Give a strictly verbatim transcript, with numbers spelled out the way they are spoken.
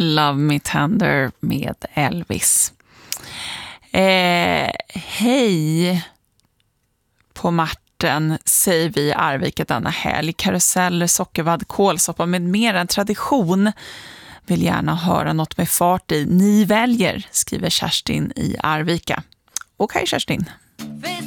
Love Me Tender med Elvis. Eh, hej på Marten, säger vi i Arvika denna helg. Karuseller, sockervadd, kålsoppa med mer än tradition. Vill gärna höra något med fart i. Ni väljer, skriver Kerstin i Arvika. Okej, Kerstin.